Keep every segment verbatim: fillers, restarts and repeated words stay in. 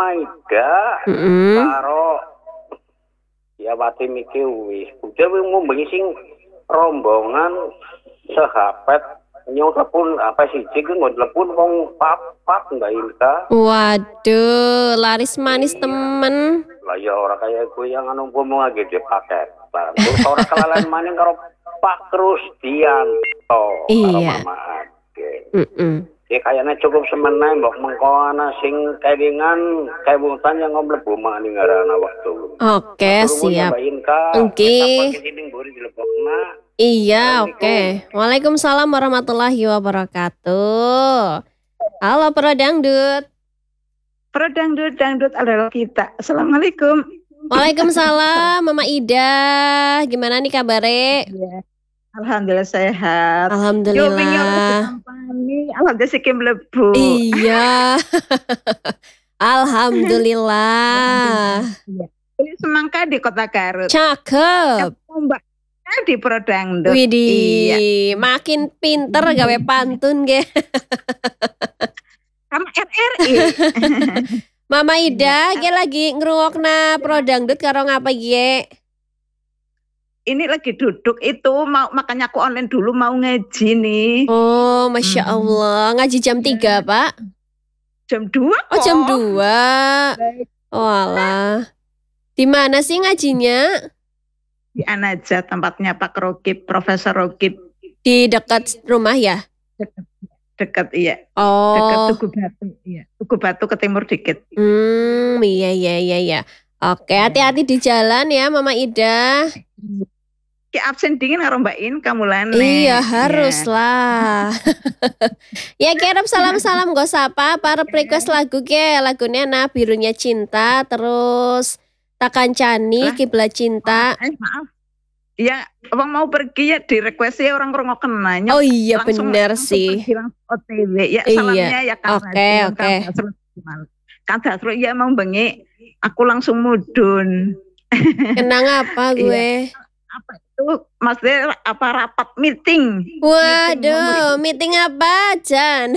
Mama Ida Mm-mm. karo ya Wati miki wis. Udah ngomong sing rombongan sahabat nyotapun apa sih siji ku ngelepon wong papat Mbak Inka. Waduh, laris manis temen. Lah ya ora kaya gue yang anu ngomong lagi di paket. Terus ora kelalen maning karo Pak Krusdianto karo Iya. Mama Ade. Mm-mm. Ya kayaknya cukup semenai mbok mengko ana sing kelingan kewutan yang mlebu maning ngarana waktu. Oke, siap. Oke. Iya, oke. Waalaikumsalam warahmatullahi wabarakatuh. Halo Pro Dangdut. Pro Dangdut, Dangdut adalah kita. Assalamualaikum. Waalaikumsalam Mama Ida. Gimana nih kabare? Ya. Alhamdulillah sehat. Alhamdulillah. Alhamdulillah siki mlebu. Iya. Alhamdulillah. Ini semangka di Kota Garut. Cakep. Mbak di Pro Dangdut. Widih, iya. Makin pinter gawe pantun ge. Sama R R I. Mama Ida, ge lagi ngrungokna Pro Dangdut karo ngapa ge? Ini lagi duduk itu mau makanya aku online dulu mau ngaji nih. Oh, Masya Allah. Ngaji jam tiga, Pak? Jam dua kok. Oh, jam dua. Oh, alah. Di mana sih ngajinya? Di Anaja tempatnya Pak Rokib, Profesor Rokib. Di dekat rumah ya? Dekat, dekat iya. Oh. Dekat Tugu Batu, iya. Tugu Batu ke timur dikit. Hmm, iya iya iya iya. Oke, hati-hati di jalan ya Mama Ida. Ki absen dingin karo Mbak In kamu lane. Iya, haruslah. Ya, kirim salam-salam gak sapa para request lagu ke, lagunya Nah Birunya Cinta, terus Takkan Cani, Kiblat Cinta. Eh, maaf. Ya, abang mau pergi ya di request ya orang rongok kenanya. Oh iya langsung, bener langsung sih. Langsung O T W ya iya. salamnya ya kan. Oke oke. Kan Dasrul ya mau bengi aku langsung mudun. Kenang apa gue? Apa itu maksudnya apa rapat meeting? Waduh, meeting, meeting apa Jan?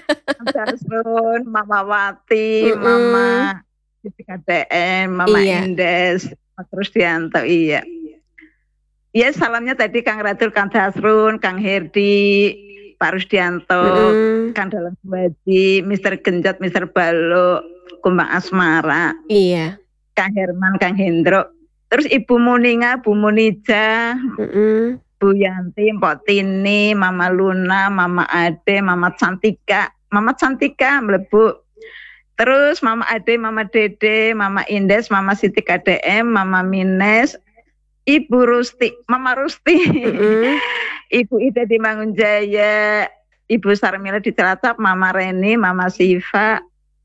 Dasrul, Mama Wati, mm -mm. Mama K D M, Mama iya. Indes, Pak Krusdianto iya. Iya salamnya tadi Kang Radul, Kang Dasrun, Kang Herdi, Pak Rusdianto, mm. Kang Dalam Waji, Mister Genjot, Mister Balo, Kumbang Asmara, iya. Kang Herman, Kang Hendro, terus Ibu Muninga, Bu Munija, mm -mm. Bu Yanti, Mpok Tini, Mama Luna, Mama Ade, Mama Cantika, Mama Cantika melebu. Terus Mama Ade, Mama Dede, Mama Indes, Mama Siti K D M, Mama Mines, Ibu Rusti, Mama Rusti, mm-hmm. Ibu Ida di Mangunjaya, Ibu Sarmila di Cilacap, Mama Reni, Mama Siva,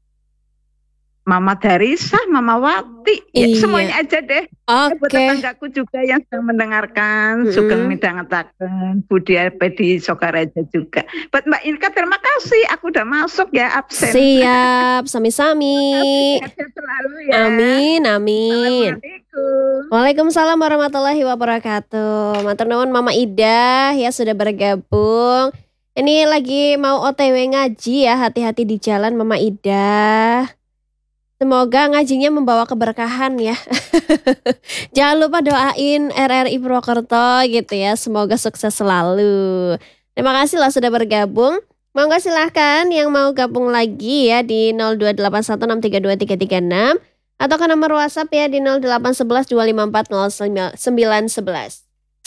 Mama Darisa, Mama Wati, ya, iya. semuanya aja deh. Oke. Okay. Buat tetanggaku juga yang sedang mendengarkan, mm-hmm. Sugeng midhangetaken, Budi Alpedi Sokaraja juga. Buat Mbak Inka terima kasih, aku udah masuk ya absen. Siap, sami-sami. Selalu ya. Amin, amin. Waalaikumsalam warahmatullahi wabarakatuh. Matur nuwun Mama Ida ya sudah bergabung. Ini lagi mau O T W ngaji ya, hati-hati di jalan Mama Ida. Semoga ngajinya membawa keberkahan ya. Jangan lupa doain R R I Purwokerto gitu ya. Semoga sukses selalu. Terima kasih lah sudah bergabung. Monggo silahkan yang mau gabung lagi ya di nol dua delapan satu enam tiga dua tiga tiga enam. Atau ke nomor WhatsApp ya di nol delapan satu satu dua lima empat nol sembilan satu satu.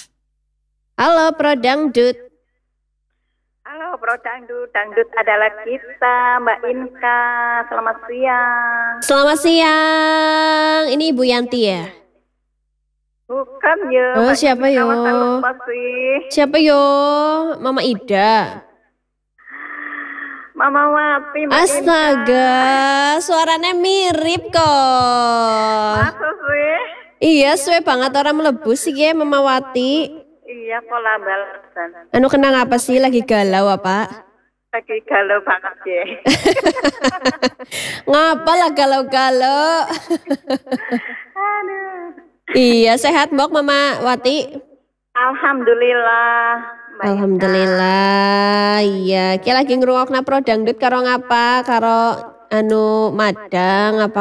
Halo Pro Dangdut. Halo Pro Dangdut, Dangdut adalah kita, Mbak Inka. Selamat siang. Selamat siang. Ini Ibu Yanti ya? Bukan ya. Oh, Mbak siapa Inka, yo? Siapa yo? Mama Ida. Mama Wati, Mbak Astaga, Inka. Suaranya mirip kok. Masa sih? Iya, suwe banget orang melebu sih ya Mama Wati. Iya, pola balasan. Anu kenang apa sih? Lagi galau apa? Lagi galau banget ya. Ngapa lah galau-galau? Aduh. Iya, sehat Mbok Mama Wati? Alhamdulillah. Mbak Alhamdulillah. Iya, ki lagi ngrungokna Pro Dangdut karo ngapa? Karo anu madang apa